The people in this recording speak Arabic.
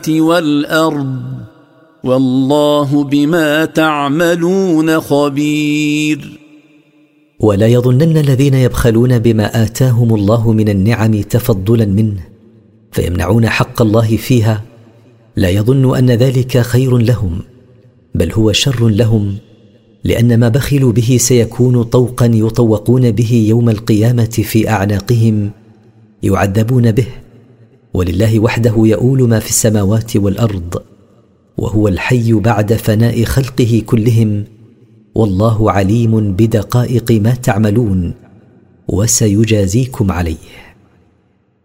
والأرض والله بما تعملون خبير. ولا يظنن الذين يبخلون بما آتاهم الله من النعم تفضلا منه فيمنعون حق الله فيها، لا يظن أن ذلك خير لهم، بل هو شر لهم، لأن ما بخلوا به سيكون طوقا يطوقون به يوم القيامة في أعناقهم يعذبون به. ولله وحده يؤول ما في السماوات والأرض، وهو الحي بعد فناء خلقه كلهم، والله عليم بدقائق ما تعملون وسيجازيكم عليه.